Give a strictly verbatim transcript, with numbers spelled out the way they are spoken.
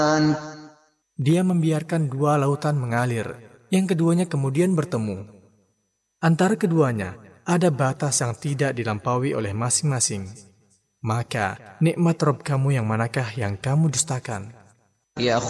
Dia membiarkan dua lautan mengalir, yang keduanya kemudian bertemu. Antara keduanya ada batas yang tidak dilampaui oleh masing-masing. Maka nikmat Rabb kamu yang manakah yang kamu dustakan?